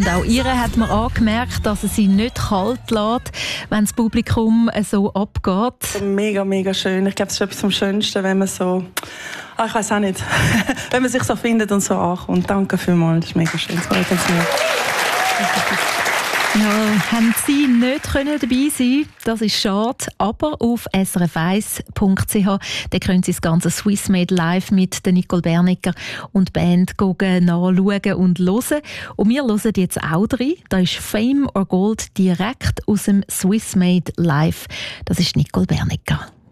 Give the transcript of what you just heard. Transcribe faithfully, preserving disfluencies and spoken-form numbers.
Und auch ihr hat man angemerkt, dass es sie nicht kalt lässt, wenn das Publikum so abgeht. Mega, mega schön. Ich glaube, es ist etwas am Schönsten, wenn man so, ah, ich weiß auch nicht, wenn man sich so findet und so ankommt. Danke vielmals, das ist mega schön. Das freut uns sehr. Ja, haben Sie nicht können dabei sein, das ist schade, aber auf s r f eins punkt c h da können Sie das ganze Swissmade live mit der Nicole Bernecker und Band nachschauen und hören. Und wir hören jetzt auch rein. Da ist Fame or Gold direkt aus dem Swissmade live. Das ist Nicole Bernecker.